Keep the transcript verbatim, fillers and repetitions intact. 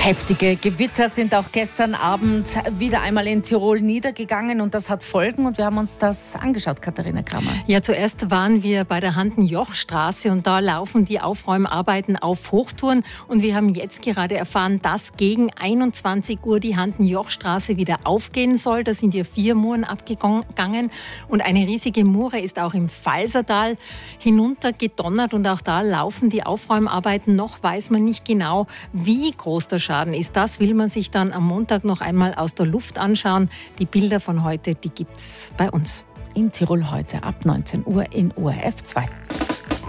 Heftige Gewitter sind auch gestern Abend wieder einmal in Tirol niedergegangen und das hat Folgen und wir haben uns das angeschaut, Katharina Kramer. Ja, zuerst waren wir bei der Handen-Joch-Straße und da laufen die Aufräumarbeiten auf Hochtouren und wir haben jetzt gerade erfahren, dass gegen einundzwanzig Uhr die Handen-Joch-Straße wieder aufgehen soll. Da sind ja vier Muren abgegangen und eine riesige Mure ist auch im Falsertal hinuntergedonnert und auch da laufen die Aufräumarbeiten. Noch weiß man nicht genau, wie groß der Schaden ist. Das will man sich dann am Montag noch einmal aus der Luft anschauen. Die Bilder von heute, die gibt's bei uns. In Tirol heute ab neunzehn Uhr in O R F zwei.